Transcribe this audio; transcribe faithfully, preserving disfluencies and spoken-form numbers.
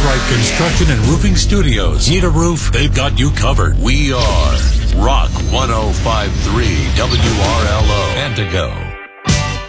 Cartwright Construction and Roofing Studios. Need a roof? They've got you covered. We are Rock one oh five point three W R L O, Antigo.